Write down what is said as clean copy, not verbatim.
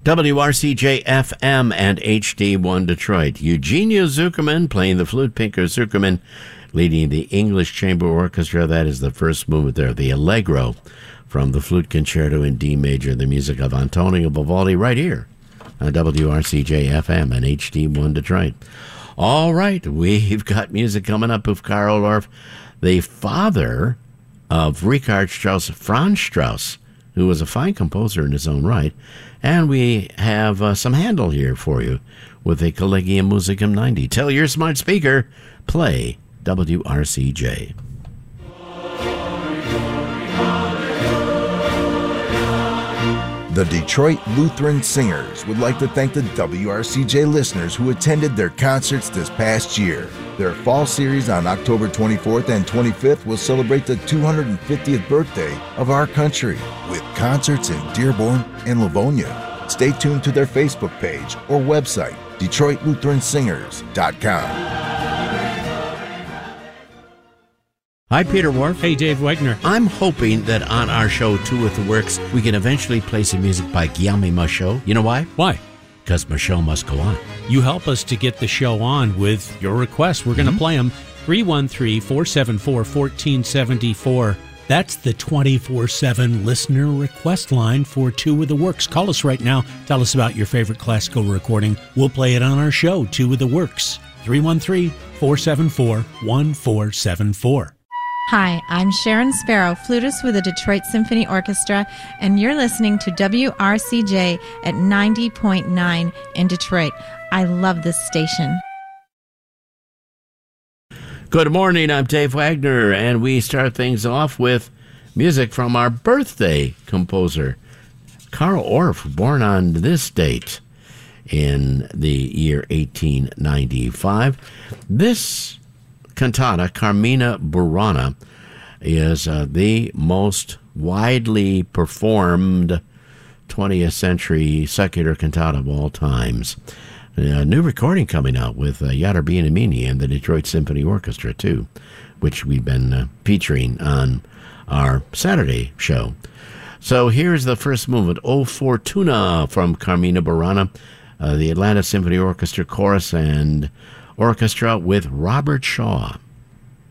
WRCJ FM and HD1 Detroit. Eugenia Zuckerman playing the flute, Pinker Zuckerman leading the English Chamber Orchestra. That is the first movement there, the Allegro from the Flute Concerto in D Major, the music of Antonio Vivaldi, right here on WRCJ FM and HD1 Detroit. All right, we've got music coming up of Carl Orff, the father of Richard Strauss, Franz Strauss, who was a fine composer in his own right. And we have some Handel here for you with a Collegium Musicum 90. Tell your smart speaker, play WRCJ. The Detroit Lutheran Singers would like to thank the WRCJ listeners who attended their concerts this past year. Their fall series on October 24th and 25th will celebrate the 250th birthday of our country with concerts in Dearborn and Livonia. Stay tuned to their Facebook page or website, DetroitLutheranSingers.com. Hi, Peter Worf. Hey, Dave Wegner. I'm hoping that on our show, Two with the Works, we can eventually play some music by Guillaume Michaud. You know why? Why? Because Michaud must go on. You help us to get the show on with your requests. We're going to play them. 313-474-1474. That's the 24/7 listener request line for Two with the Works. Call us right now. Tell us about your favorite classical recording. We'll play it on our show, Two with the Works. 313-474-1474. Hi, I'm Sharon Sparrow, flutist with the Detroit Symphony Orchestra, and you're listening to WRCJ at 90.9 in Detroit. I love this station. Good morning, I'm Dave Wagner, and we start things off with music from our birthday composer, Carl Orff, born on this date in the year 1895. This cantata, Carmina Burana, is the most widely performed 20th century secular cantata of all times. A new recording coming out with Yadar Bienamini and the Detroit Symphony Orchestra, too, which we've been featuring on our Saturday show. So here's the first movement, O Fortuna, from Carmina Burana, the Atlanta Symphony Orchestra Chorus and Orchestra with Robert Shaw.